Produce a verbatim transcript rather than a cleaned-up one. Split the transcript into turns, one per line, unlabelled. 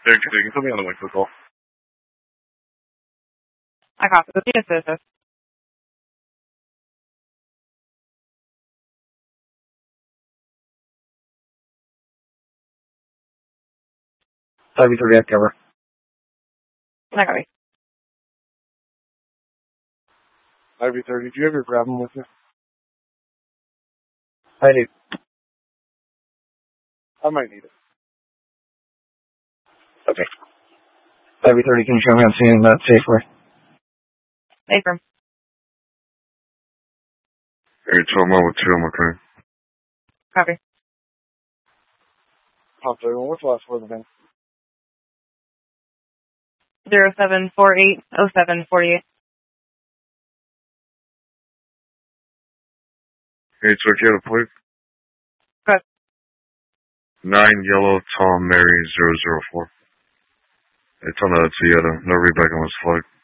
Yeah, you can put me on the wing for the call.
I copy. Yes, yes, yes.
five V thirty at cover.
I copy.
five V thirty, do you have your grabber with you?
I do.
I might need it.
Okay. five V thirty, can you show me on seeing that safely?
Affirm.
Hey, twelve mile with two, I'm okay.
Copy.
Pop everyone, what's the last word of the name?
Zero seven four eight oh seven forty eight.
Hey, so you had a plate?
Good.
Nine yellow Tom Mary zero zero four. It's on the Toyota. No reback on this flight.